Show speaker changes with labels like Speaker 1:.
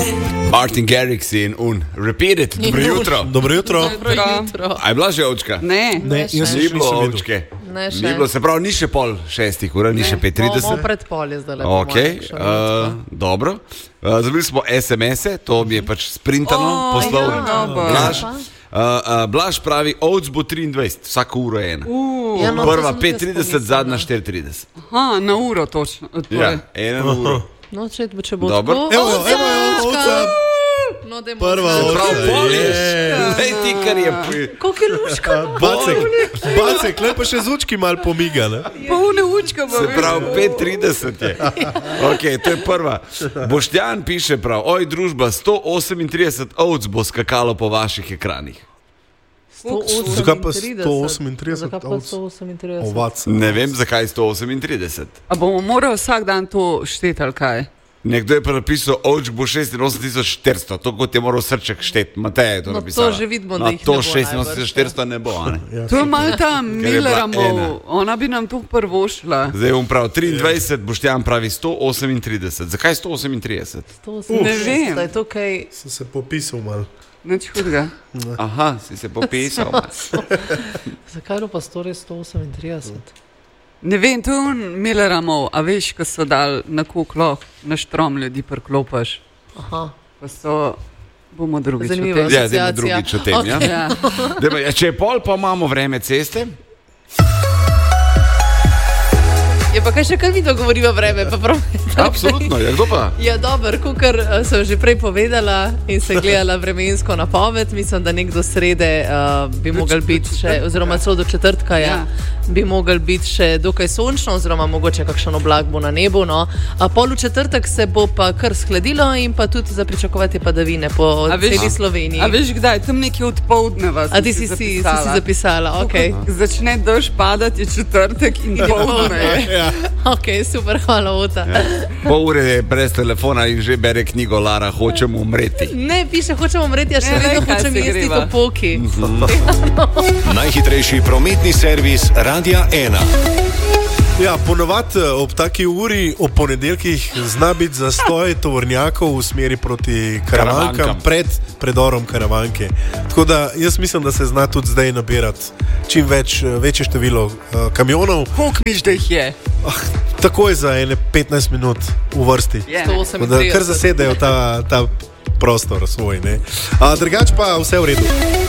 Speaker 1: Martin Garrix in Repeat It. Dobro jutro.
Speaker 2: Dobro jutro.
Speaker 1: A je bila že ovčka?
Speaker 3: Ne,
Speaker 2: jaz
Speaker 1: Ni bilo
Speaker 2: nisem videl.
Speaker 1: ovčke.
Speaker 4: Ne, še.
Speaker 1: Ni bilo, se pravi, ni še pol 6, ni še 5:30.
Speaker 4: Bomo pred polje zdaj lepo.
Speaker 1: Ok, dobro. Zabili smo SMS-e, to mi je pač sprintano poslal Blaž. Blaž pravi, ovc bo 23, vsako uro je ena.
Speaker 4: Ja, no,
Speaker 1: Prva
Speaker 4: to sem tudi
Speaker 1: 5:30,
Speaker 4: jaz
Speaker 1: zadnja 4:30.
Speaker 3: Aha, na uro točno.
Speaker 1: Ja, ena na uro.
Speaker 4: No, če bo
Speaker 1: Dobro.
Speaker 4: tako.
Speaker 2: Evo, ovca.
Speaker 4: No, dajmo
Speaker 2: Prva
Speaker 4: zdaj.
Speaker 2: ovca.
Speaker 1: Prav poliš. Lej ti, kar je...
Speaker 4: Koliko je luška?
Speaker 2: Bacek, lepo še z učki malo pomiga, ne?
Speaker 3: Polne učka bo.
Speaker 1: Se pravi, 5:30 je. Ok, to je prva. Boštjan piše prav, oj družba, 138 ovc bo skakalo po vaših ekranih.
Speaker 2: Zakaj pa 138
Speaker 4: Zakaj pa
Speaker 2: ovc?
Speaker 4: 138?
Speaker 2: Ovac.
Speaker 1: Ne vem, zakaj 138.
Speaker 3: A bomo morali vsak dan to šteti ali kaj?
Speaker 1: Nekdo je pa napisal, ovč bo 86.400, to kot je moral srček šteti. Mateja je to
Speaker 4: No,
Speaker 1: napisala.
Speaker 4: to že vidimo, da
Speaker 1: No,
Speaker 4: jih
Speaker 1: to
Speaker 4: ne bo
Speaker 1: 86.400 ne bo, a ne?
Speaker 3: To je malo ta
Speaker 1: je bila ena.
Speaker 3: Milleramo, ona bi nam tu prvošla.
Speaker 1: Zdaj bom prav 23, Boštjan pravi 138. Zakaj 138?
Speaker 3: Ne vem.
Speaker 4: Da je to kaj...
Speaker 2: Sem se popisal malo.
Speaker 3: Nič hudega.
Speaker 1: Aha, si se popisal.
Speaker 4: Zakaj je pa storej 138?
Speaker 3: Ne vem, to je Milleramo, a veš, ko so dal na kuklo, na štrom ljudi priklopaš.
Speaker 4: Aha.
Speaker 3: Pa so, bomo drugič o
Speaker 4: Zanimivo.
Speaker 3: tem.
Speaker 1: Ja, zdaj
Speaker 4: Asociacija.
Speaker 1: drugič o tem, ja.
Speaker 4: Ok.
Speaker 3: Ja.
Speaker 1: Dajmo, ja, če je pol, pa imamo vreme ceste.
Speaker 4: Je pa kaj še kar vidno govoriva vreme, pa prav.
Speaker 1: Absolutno, ja, kdo pa?
Speaker 4: Ja, dobro, kar sem že prej povedala in se gledala vremensko napoved, mislim, da nek do srede bi mogel biti še, oziroma celo do četrtka, ja, bi mogel biti še dokaj sončno, oziroma mogoče kakšen oblak bo na nebu. No. Pol v četrtek se bo pa kar skladilo in pa tudi za pričakovati padavine po celi Sloveniji.
Speaker 3: A veš kdaj, tam nekje od poldneva.
Speaker 4: A ti si zapisala, ok.
Speaker 3: Začne dež padati, je četrtek in poldne je.
Speaker 4: Ok, super, hvala, Ota.
Speaker 1: Ja. Pol ure je brez telefona in že bere knjigo Lara, hočemo umreti.
Speaker 4: Ne, piše, hočemo umreti, a še
Speaker 3: Ne,
Speaker 4: vedno
Speaker 3: kaj
Speaker 4: hočem
Speaker 3: se
Speaker 4: jesti
Speaker 3: greva.
Speaker 4: topoki.
Speaker 5: Najhitrejši prometni servis Radia 1.
Speaker 2: Ja, ponovadi ob taki uri, ob ponedeljkih, zna biti zastoj tovornjakov v smeri proti Karavankam, pred predorom Karavanke. Tako da jaz mislim, da se zna tudi zdaj nabirati čim večje število kamionov.
Speaker 3: Koliko miš, da jih je?
Speaker 2: Takoj za ene 15 minut v vrsti.
Speaker 3: Je.
Speaker 2: Tako da kar zasedejo ta prostor svoj. Drugač pa vse v redu.